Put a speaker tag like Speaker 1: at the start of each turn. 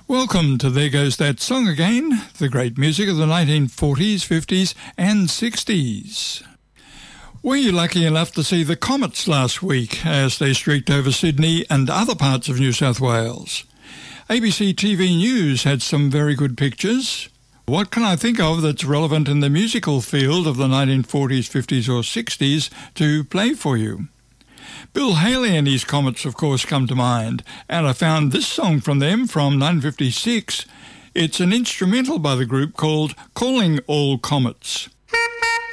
Speaker 1: Welcome to There Goes That Song Again, the great music of the 1940s, 50s and 60s. Were you lucky enough to see the comets last week as they streaked over Sydney and other parts of New South Wales? ABC TV News had some very good pictures. What can I think of that's relevant in the musical field of the 1940s, 50s or 60s to play for you? Bill Haley and his Comets, of course, come to mind, and I found this song from them from 1956. It's an instrumental by the group called Calling All Comets.